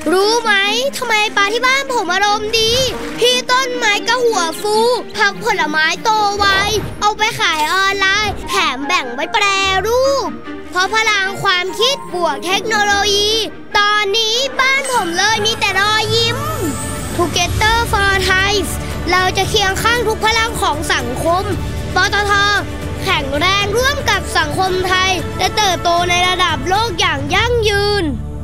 รู้ไหมทำไมปลาที่บ้านผมอารมณ์ดีพี่ต้นไม้ก็หัวฟูผักผลไม้โตไวเอาไปขายออนไลน์แถมแบ่งไว้แปรรูปเพราะพลังความคิดบวกเทคโนโลยีตอนนี้บ้านผมเลยมีแต่รอยยิ้ม Together for Thai เราจะเคียงข้างทุกพลังของสังคมปตท.แข็งแรงร่วมกับสังคมไทยและเติบโตในระดับโลกอย่างยั่งยืน